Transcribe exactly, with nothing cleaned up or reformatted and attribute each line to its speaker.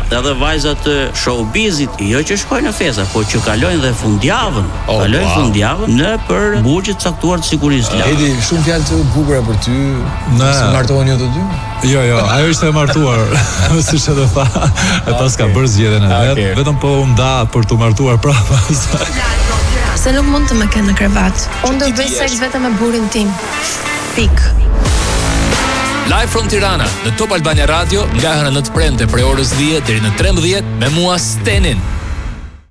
Speaker 1: edhe vajzat të showbizit, jo që shkojnë në festa, po që kalojnë dhe fundjavën,
Speaker 2: oh,
Speaker 1: kalojnë
Speaker 2: wow.
Speaker 1: fundjavën në për burgje të caktuar të sigurisë së
Speaker 3: Edi, shumë fjalë të bukura për ty.
Speaker 2: Ne.
Speaker 3: Si martohen jo të dy?
Speaker 2: Jo, jo, ajo ishte e martuar, siç edhe tha, e pas ka bërë zgjedhjen e vet, vetëm po u nda për të martuar prapa.
Speaker 4: Se nuk mund të më kenë në krevat. Unë do bëj seks vetëm me burrin tim. Pik.
Speaker 5: Live from Tirana, në Top Albania Radio, nga hëna në të premte prej orës dhjetë deri në trembëdhjetë me mua Stenin.